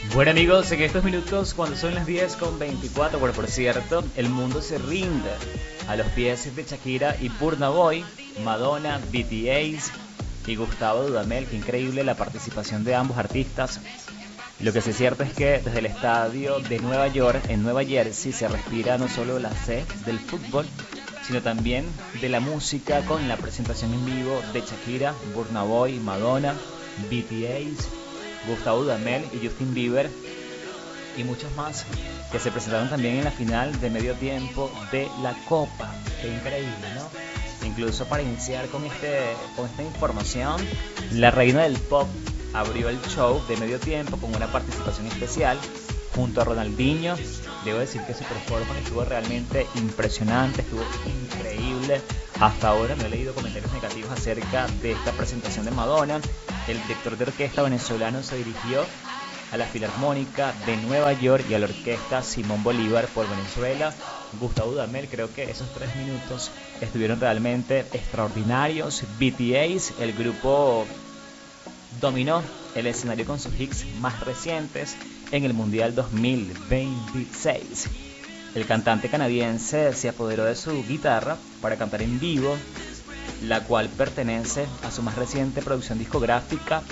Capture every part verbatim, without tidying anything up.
Bueno amigos, en estos minutos cuando son las diez con veinticuatro, bueno por cierto, el mundo se rinde a los pies de Shakira y Burna Boy, Madonna, B T S y Gustavo Dudamel. Qué increíble la participación de ambos artistas. Lo que sí es cierto es que desde el estadio de Nueva York, en Nueva Jersey, se respira no solo la sed del fútbol, sino también de la música con la presentación en vivo de Shakira, Burna Boy, Madonna, B T S, Gustavo Dudamel y Justin Bieber y muchos más que se presentaron también en la final de medio tiempo de la Copa. Qué increíble, ¿no? Incluso para iniciar con, este, con esta información, la reina del pop abrió el show de medio tiempo con una participación especial junto a Ronaldinho. Debo decir que su performance estuvo realmente impresionante, estuvo increíble. Hasta ahora no he leído comentarios negativos acerca de esta presentación de Madonna. El director de orquesta venezolano se dirigió a la Filarmónica de Nueva York y a la orquesta Simón Bolívar por Venezuela. Gustavo Dudamel, creo que esos tres minutos estuvieron realmente extraordinarios. B T S, el grupo, dominó el escenario con sus hits más recientes en el Mundial dos mil veintiséis. El cantante canadiense se apoderó de su guitarra para cantar en vivo, la cual pertenece a su más reciente producción discográfica,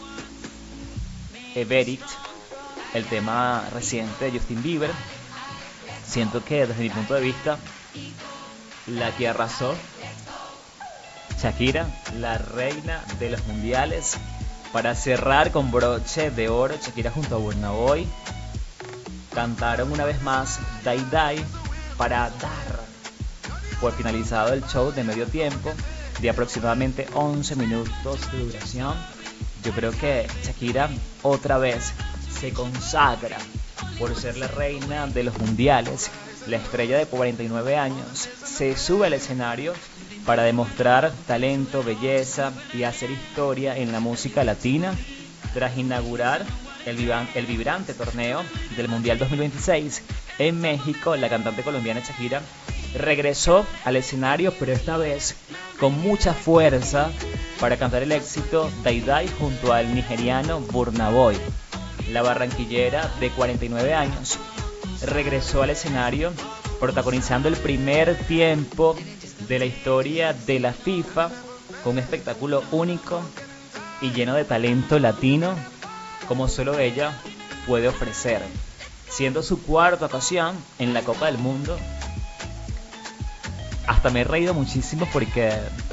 Everett, el tema reciente de Justin Bieber. Siento que desde mi punto de vista, la que arrasó, Shakira, la reina de los mundiales. Para cerrar con broche de oro, Shakira junto a Burna Boy cantaron una vez más Die Die para dar por finalizado el show de medio tiempo de aproximadamente once minutos de duración. Yo creo que Shakira otra vez se consagra por ser la reina de los mundiales. La estrella de cuarenta y nueve años se sube al escenario para demostrar talento, belleza y hacer historia en la música latina tras inaugurar el, vivan, el vibrante torneo del Mundial dos mil veintiséis en México. La cantante colombiana Shakira regresó al escenario, pero esta vez con mucha fuerza para cantar el éxito Die Die junto al nigeriano Burna Boy. La barranquillera de cuarenta y nueve años regresó al escenario protagonizando el primer tiempo de la historia de la FIFA con un espectáculo único y lleno de talento latino como solo ella puede ofrecer, siendo su cuarta ocasión en la Copa del Mundo. Hasta me he reído muchísimo porque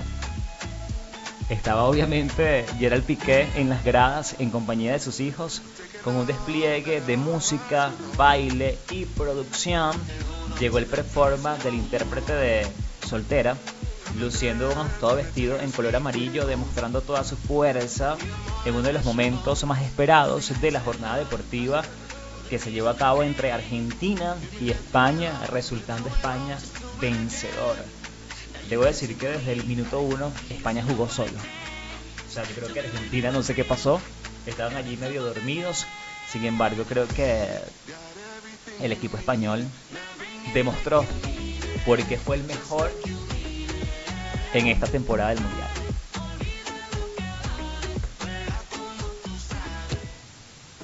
estaba obviamente Gerald Piqué en las gradas en compañía de sus hijos con un despliegue de música, baile y producción. Llegó el performance del intérprete de Soltera, luciendo un todo vestido en color amarillo, demostrando toda su fuerza en uno de los momentos más esperados de la jornada deportiva que se llevó a cabo entre Argentina y España, resultando España vencedor. Debo decir que desde el minuto uno España jugó solo. O sea, yo creo que Argentina no sé qué pasó, estaban allí medio dormidos. Sin embargo, creo que el equipo español demostró por qué fue el mejor en esta temporada del Mundial.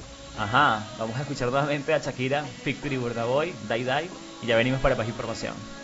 Ajá, vamos a escuchar nuevamente a Shakira, Victory Burna Boy, Die Die, y ya venimos para más información.